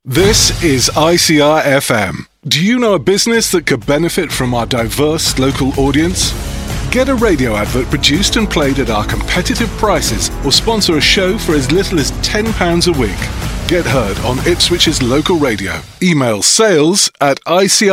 This is ICR FM. Do you know a business that could benefit from our diverse local audience? Get a radio advert produced and played at our competitive prices, or sponsor a show for as little as £10 a week. Get heard on Ipswich's local radio. Email sales@icr-fm.co.uk.